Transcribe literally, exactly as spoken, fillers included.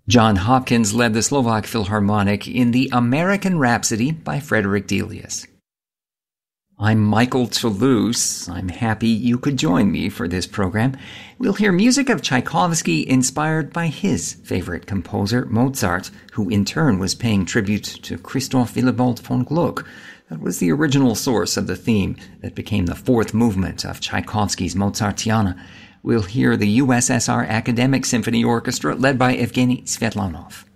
John Hopkins led the Slovak Philharmonic in the American Rhapsody by Frederick Delius. I'm Michael Toulouse. I'm happy you could join me for this program. We'll hear music of Tchaikovsky inspired by his favorite composer, Mozart, who in turn was paying tribute to Christoph Willibald von Gluck. That was the original source of the theme that became the fourth movement of Tchaikovsky's Mozartiana. We'll hear the U S S R Academic Symphony Orchestra led by Evgeny Svetlanov.